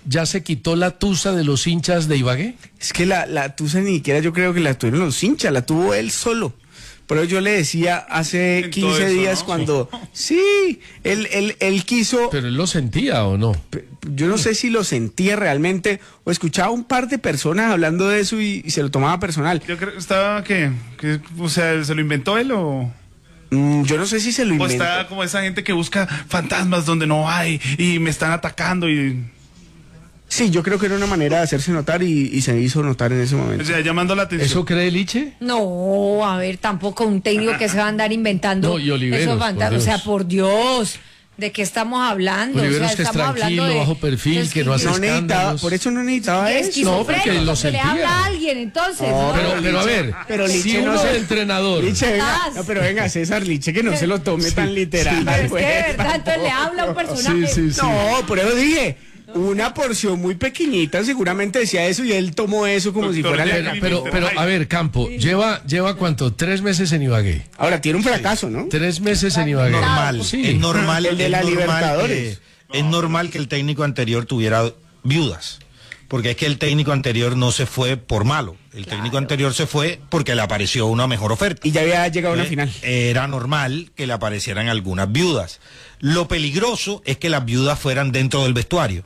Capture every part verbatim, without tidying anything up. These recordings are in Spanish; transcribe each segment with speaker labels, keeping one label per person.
Speaker 1: ya se quitó la tusa de los hinchas de Ibagué?
Speaker 2: Es que la, la tusa ni siquiera yo creo que la tuvieron los hinchas, la tuvo él solo. Pero yo le decía hace quince eso, días, ¿no? Cuando... Sí, él, él, él quiso...
Speaker 1: ¿Pero él lo sentía o no?
Speaker 2: Yo no sé si lo sentía realmente, o escuchaba un par de personas hablando de eso y, y se lo tomaba personal.
Speaker 3: Yo creo que estaba, que, que, o sea, ¿se lo inventó él o...?
Speaker 2: Mm, yo no sé si se lo inventó.
Speaker 3: O está como esa gente que busca fantasmas donde no hay y me están atacando y...
Speaker 2: Sí, yo creo que era una manera de hacerse notar y, y se hizo notar en ese momento.
Speaker 3: O sea, llamando la atención.
Speaker 1: ¿Eso cree Liche?
Speaker 4: No, a ver, tampoco un técnico que se va a andar inventando.
Speaker 1: No, y Oliveros,
Speaker 4: o sea, por Dios, ¿de qué estamos hablando?
Speaker 1: Oliveros,
Speaker 4: o sea,
Speaker 1: que es tranquilo,
Speaker 4: de,
Speaker 1: bajo perfil, que no hace
Speaker 2: no
Speaker 1: escándalos.
Speaker 2: Por eso no necesitaba eso.
Speaker 1: No, porque lo
Speaker 4: se le
Speaker 1: sentía.
Speaker 4: habla a alguien, entonces.
Speaker 1: No,
Speaker 4: ¿no?
Speaker 1: pero, pero a ver,
Speaker 2: pero
Speaker 1: si
Speaker 2: Liche
Speaker 1: uno
Speaker 2: no
Speaker 1: de
Speaker 2: se...
Speaker 1: entrenador...
Speaker 2: Liche, venga, no, pero venga, César, Liche, que no se lo tome
Speaker 1: sí,
Speaker 2: tan literal.
Speaker 4: Sí, pero es que de
Speaker 2: pues,
Speaker 4: verdad, entonces le habla a un personaje.
Speaker 1: Sí, sí, sí.
Speaker 2: No, por eso dije... Una porción muy pequeñita, seguramente decía eso y él tomó eso como
Speaker 3: Doctor,
Speaker 2: si fuera...
Speaker 1: Pero,
Speaker 2: La...
Speaker 1: pero, pero, a ver, Campo, lleva, lleva ¿cuánto? Tres meses en Ibagué.
Speaker 2: Ahora, tiene un fracaso, ¿no?
Speaker 1: Tres meses en Ibagué.
Speaker 5: Normal,
Speaker 1: sí.
Speaker 5: es normal.
Speaker 2: El de
Speaker 5: es
Speaker 2: la
Speaker 5: normal
Speaker 2: Libertadores.
Speaker 5: Que, es normal que el técnico anterior tuviera viudas. Porque es que el técnico anterior no se fue por malo. El
Speaker 4: Claro.
Speaker 5: técnico anterior se fue porque le apareció una mejor oferta.
Speaker 2: Y ya había llegado a una
Speaker 5: Eh,
Speaker 2: final.
Speaker 5: Era normal que le aparecieran algunas viudas. Lo peligroso es que las viudas fueran dentro del vestuario.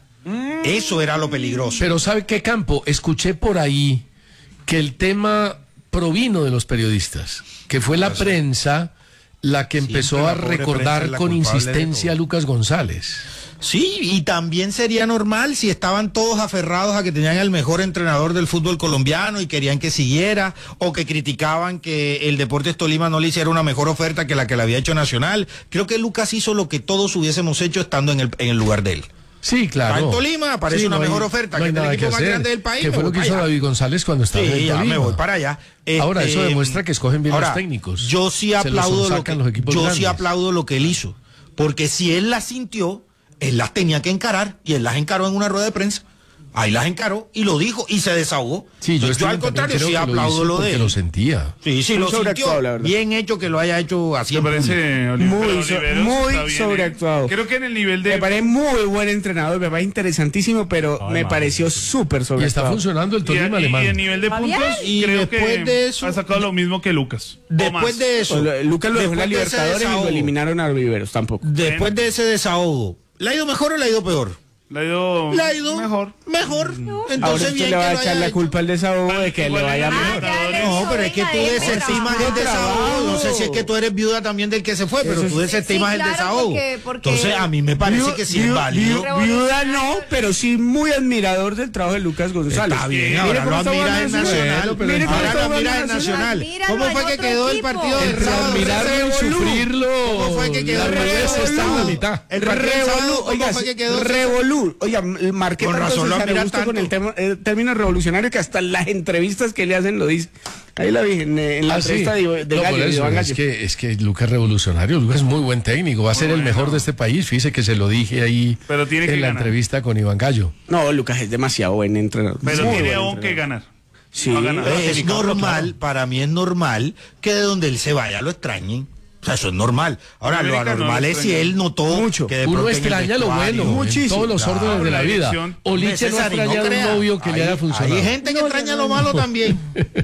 Speaker 5: Eso era lo peligroso.
Speaker 1: Pero ¿sabe qué, Campo? Escuché por ahí que el tema provino de los periodistas, que fue la prensa la que empezó
Speaker 5: Siempre
Speaker 1: a
Speaker 5: la pobre prensa
Speaker 1: recordar
Speaker 5: es la
Speaker 1: con
Speaker 5: culpable de
Speaker 1: insistencia a
Speaker 5: todo.
Speaker 1: Lucas González.
Speaker 5: Sí, y también sería normal si estaban todos aferrados a que tenían el mejor entrenador del fútbol colombiano y querían que siguiera, o que criticaban que el Deportes Tolima no le hiciera una mejor oferta que la que le había hecho Nacional. Creo que Lucas hizo lo que todos hubiésemos hecho estando en el, en el lugar de él.
Speaker 1: Sí, claro.
Speaker 5: Va en Tolima, aparece
Speaker 1: Sí,
Speaker 5: una
Speaker 1: no hay-
Speaker 5: mejor oferta
Speaker 1: no hay
Speaker 5: que del
Speaker 1: nada
Speaker 5: equipo
Speaker 1: que
Speaker 5: más
Speaker 1: hacer.
Speaker 5: grande del país.
Speaker 1: Que
Speaker 5: me
Speaker 1: fue lo
Speaker 5: voy
Speaker 1: que hizo
Speaker 5: para allá.
Speaker 1: David González cuando estaba en
Speaker 5: Sí,
Speaker 1: el
Speaker 5: ya
Speaker 1: Tolima.
Speaker 5: me voy para allá. Eh,
Speaker 1: Ahora, eso
Speaker 5: eh,
Speaker 1: demuestra que escogen bien
Speaker 5: ahora,
Speaker 1: los técnicos.
Speaker 5: Yo sí
Speaker 1: Se los
Speaker 5: aplaudo lo
Speaker 1: sonsacan
Speaker 5: que,
Speaker 1: los equipos
Speaker 5: yo sí
Speaker 1: grandes.
Speaker 5: aplaudo lo que él hizo. Porque si él las sintió, él las tenía que encarar, y él las encaró en una rueda de prensa. Ahí las encaró y lo dijo y se desahogó.
Speaker 1: Sí, yo,
Speaker 5: Entonces, yo al contrario sí aplaudo lo de él.
Speaker 1: lo sentía.
Speaker 5: Sí, sí,
Speaker 2: Muy
Speaker 5: lo
Speaker 2: sobreactuado,
Speaker 5: sintió.
Speaker 2: la verdad.
Speaker 5: Bien hecho que lo haya hecho así.
Speaker 3: Me
Speaker 5: en público.
Speaker 3: parece Oli-
Speaker 2: Muy
Speaker 3: pero
Speaker 2: so-
Speaker 3: Oliveros
Speaker 2: muy
Speaker 3: está bien, ¿eh?
Speaker 2: sobreactuado.
Speaker 3: Creo que en el nivel de...
Speaker 2: Me parece muy buen entrenador, me parece interesantísimo, pero
Speaker 1: Ay,
Speaker 2: me
Speaker 1: madre.
Speaker 2: pareció súper
Speaker 1: Y está
Speaker 2: sobreactuado.
Speaker 1: funcionando el
Speaker 3: y,
Speaker 1: Tolima
Speaker 3: y- y
Speaker 1: alemán.
Speaker 3: en nivel de
Speaker 4: ¿Está
Speaker 3: puntos,
Speaker 4: bien?
Speaker 5: Y
Speaker 3: creo
Speaker 5: después
Speaker 3: que
Speaker 5: de eso-
Speaker 3: ha sacado lo mismo que Lucas. o
Speaker 5: Después
Speaker 3: más.
Speaker 5: de eso.
Speaker 2: O lo- Lucas lo dejó en la
Speaker 5: después de ese
Speaker 2: Libertadores y lo
Speaker 5: desahogo,
Speaker 2: eliminaron a Riveros, tampoco.
Speaker 5: Después de ese desahogo, ¿le ha ido mejor o le ha ido peor?
Speaker 3: Le ha ido,
Speaker 5: Le ha ido
Speaker 3: mejor.
Speaker 5: Mejor.
Speaker 2: Ahora
Speaker 5: Entonces
Speaker 2: usted
Speaker 5: bien
Speaker 2: le va
Speaker 5: que
Speaker 2: a
Speaker 5: lo
Speaker 2: echar
Speaker 5: haya
Speaker 2: la
Speaker 5: hecho.
Speaker 2: culpa al desahogo de que le
Speaker 3: Igual
Speaker 2: vaya
Speaker 3: en la
Speaker 2: mejor.
Speaker 4: ya le
Speaker 5: No,
Speaker 4: dijo,
Speaker 5: pero es que
Speaker 4: venga,
Speaker 5: tú
Speaker 4: deje
Speaker 5: desestimas el
Speaker 4: trabajo.
Speaker 5: desahogo. No sé si es que tú eres viuda también del que se fue, pero
Speaker 2: Eso
Speaker 5: tú
Speaker 2: es-
Speaker 5: desestimas
Speaker 4: Sí,
Speaker 5: el
Speaker 4: claro,
Speaker 5: desahogo.
Speaker 4: porque- porque-
Speaker 5: Entonces a mí me parece
Speaker 2: Viu-
Speaker 5: que sí es
Speaker 2: viu-
Speaker 5: válido.
Speaker 2: viu- Viuda no, pero sí muy admirador del trabajo de Lucas González.
Speaker 5: Está bien,
Speaker 2: Mire
Speaker 5: ahora
Speaker 2: cómo
Speaker 5: lo
Speaker 2: está
Speaker 5: admira
Speaker 2: jugando
Speaker 5: en
Speaker 2: Nacional.
Speaker 5: Nacional.
Speaker 2: Mire cómo
Speaker 5: Ahora
Speaker 2: está
Speaker 5: lo
Speaker 2: jugando
Speaker 5: admira en Nacional.
Speaker 4: Míralo
Speaker 5: ¿Cómo
Speaker 4: en
Speaker 5: fue que
Speaker 4: otro
Speaker 5: quedó el
Speaker 4: equipo.
Speaker 5: partido del
Speaker 1: Entre
Speaker 5: sábado?
Speaker 1: admirarlo y
Speaker 5: Revolú.
Speaker 1: sufrirlo,
Speaker 5: ¿Cómo fue que quedó
Speaker 1: la
Speaker 5: el
Speaker 1: revés está en la mitad.
Speaker 5: El partido del sábado,
Speaker 2: Revolú,
Speaker 5: ¿cómo
Speaker 2: oiga,
Speaker 5: fue que quedó?
Speaker 2: Revolú, oiga, marqué
Speaker 5: Con
Speaker 2: tanto
Speaker 5: razón lo
Speaker 2: César
Speaker 5: admira
Speaker 2: Augusto con el,
Speaker 5: tanto.
Speaker 2: tema, el término revolucionario que hasta las entrevistas que le hacen lo dice. Ahí la vi en, en la
Speaker 1: Ah, sí.
Speaker 2: entrevista de, de
Speaker 1: No,
Speaker 2: Gallo,
Speaker 1: por
Speaker 2: de
Speaker 1: eso,
Speaker 2: Iván
Speaker 1: es
Speaker 2: Gallo.
Speaker 1: que, es que Lucas es revolucionario, Lucas es muy buen técnico, va a ser el mejor de este país, fíjese que se lo dije ahí
Speaker 3: Pero tiene que
Speaker 1: en la
Speaker 3: ganar.
Speaker 1: entrevista con Iván Gallo.
Speaker 2: No, Lucas es demasiado buen entrenador.
Speaker 3: Pero
Speaker 2: Muy
Speaker 3: tiene
Speaker 2: buen
Speaker 3: aún que
Speaker 2: entrenador.
Speaker 3: ganar.
Speaker 2: Sí,
Speaker 3: No ha ganado.
Speaker 5: Es normal, para mí es normal que de donde él se vaya lo extrañen. O sea, eso es normal. Ahora, lo
Speaker 3: América no
Speaker 5: anormal
Speaker 3: lo
Speaker 5: es si
Speaker 3: extraña.
Speaker 5: él notó
Speaker 2: Mucho.
Speaker 5: que de
Speaker 1: Uno
Speaker 5: pronto en el
Speaker 1: extraña lo
Speaker 5: vestuario-
Speaker 1: bueno,
Speaker 2: muchísimo.
Speaker 1: en todos los
Speaker 5: Claro,
Speaker 1: órdenes de la
Speaker 3: la
Speaker 1: vida.
Speaker 3: dirección.
Speaker 1: O Liche no
Speaker 5: César, y no
Speaker 1: extraña a un
Speaker 5: crea.
Speaker 1: novio que le
Speaker 5: Hay-
Speaker 1: haya funcionado.
Speaker 5: Hay gente que extraña lo malo también.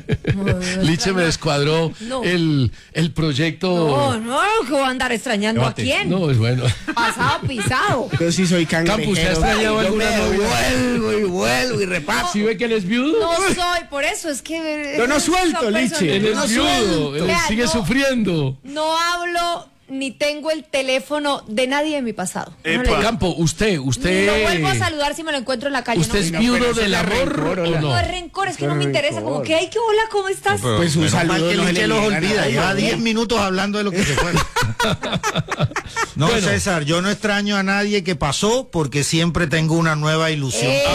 Speaker 1: Liche me descuadró
Speaker 4: No.
Speaker 1: el, el proyecto.
Speaker 4: No, no, que voy a andar extrañando a quién.
Speaker 1: No, es bueno.
Speaker 4: Pasado pisado.
Speaker 2: Yo sí soy cangrejero.
Speaker 1: Campo, ¿usted ha extrañado
Speaker 2: Yo
Speaker 1: alguna
Speaker 2: me
Speaker 1: novia?
Speaker 2: vuelvo y vuelvo y repaso.
Speaker 1: ¿Sí ve que él es viudo?
Speaker 4: No soy, por eso es que...
Speaker 2: Yo no suelto,
Speaker 4: son
Speaker 2: Liche.
Speaker 4: personas-
Speaker 1: Él
Speaker 2: Yo
Speaker 1: es
Speaker 2: no
Speaker 1: viudo,
Speaker 2: suelto.
Speaker 1: él
Speaker 4: Vea,
Speaker 1: sigue
Speaker 4: no.
Speaker 1: sufriendo.
Speaker 4: No hablo ni tengo el teléfono de nadie de mi pasado. No
Speaker 3: Epa.
Speaker 4: le-
Speaker 1: Campo, usted, usted.
Speaker 4: Ni lo vuelvo a saludar si me lo encuentro en la calle.
Speaker 1: ¿Usted
Speaker 4: no,
Speaker 1: es
Speaker 4: no,
Speaker 1: viudo
Speaker 2: pero eso
Speaker 1: del
Speaker 2: es
Speaker 1: amor
Speaker 2: rencor,
Speaker 1: o
Speaker 2: hola.
Speaker 1: no?
Speaker 4: no es rencor, es que
Speaker 2: Eso
Speaker 4: no me
Speaker 2: es
Speaker 4: interesa.
Speaker 2: rencor.
Speaker 4: Como que, ay, qué hola, ¿cómo estás?
Speaker 2: Pues un
Speaker 5: Menos mal
Speaker 2: saludo
Speaker 5: que
Speaker 2: no se
Speaker 5: Liche
Speaker 2: le
Speaker 5: los
Speaker 2: niegan a
Speaker 5: olvida.
Speaker 2: nadie.
Speaker 5: Lleva diez minutos hablando de lo que se fue. No,
Speaker 1: Bueno.
Speaker 5: César, yo no extraño a nadie que pasó porque siempre tengo una nueva ilusión.
Speaker 4: Eh,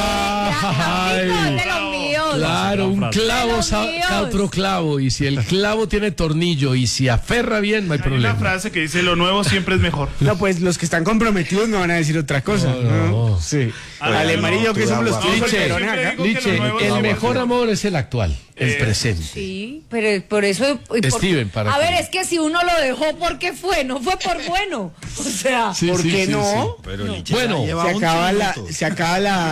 Speaker 1: Ay.
Speaker 4: Francisco, es de los míos.
Speaker 1: Claro, un clavo
Speaker 4: De los
Speaker 1: saca
Speaker 4: míos.
Speaker 1: otro clavo. Y si el clavo tiene tornillo y se aferra bien, no hay
Speaker 3: Hay una
Speaker 1: problema.
Speaker 3: frase que dice, lo nuevo siempre es mejor.
Speaker 2: No, pues los que están comprometidos no van a decir otra cosa.
Speaker 1: No, no.
Speaker 2: Sí.
Speaker 3: Ah,
Speaker 2: Alemán y
Speaker 3: no,
Speaker 2: yo que
Speaker 5: tú
Speaker 2: somos los
Speaker 5: agua.
Speaker 2: tíos
Speaker 3: No, porque
Speaker 2: solterones
Speaker 3: siempre
Speaker 2: acá.
Speaker 3: digo que
Speaker 1: Liche,
Speaker 3: lo nuevo
Speaker 1: el
Speaker 3: es
Speaker 1: mejor
Speaker 3: mejor.
Speaker 1: amor es el actual, el
Speaker 3: Eh,
Speaker 1: presente.
Speaker 4: Sí, pero por eso... y por-
Speaker 1: Steven, para
Speaker 4: A
Speaker 1: ti.
Speaker 4: ver, es que si uno lo dejó, ¿por qué fue? No fue por bueno. O sea...
Speaker 1: Sí,
Speaker 2: ¿Por
Speaker 1: sí,
Speaker 2: qué
Speaker 1: sí,
Speaker 2: no?
Speaker 1: sí.
Speaker 5: Pero Liche
Speaker 1: Bueno,
Speaker 5: ya lleva
Speaker 2: Se
Speaker 5: once
Speaker 2: acaba la,
Speaker 5: minutos.
Speaker 2: se acaba la,